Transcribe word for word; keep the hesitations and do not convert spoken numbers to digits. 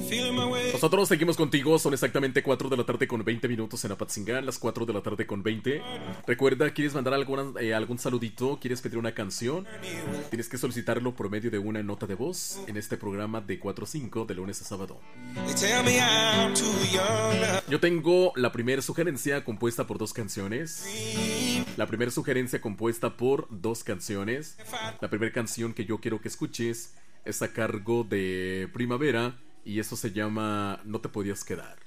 Nosotros seguimos contigo, son exactamente cuatro de la tarde con veinte minutos en Apatzingán, las cuatro de la tarde con veinte. Recuerda, ¿quieres mandar alguna, eh, algún saludito? ¿Quieres pedir una canción? Tienes que solicitarlo por medio de una nota de voz en este programa de cuatro a cinco de lunes a sábado. Yo tengo la primera sugerencia compuesta por dos canciones. La primera sugerencia compuesta por dos canciones. La primera canción que yo quiero que escuches es a cargo de Primavera y eso se llama No te podías quedar.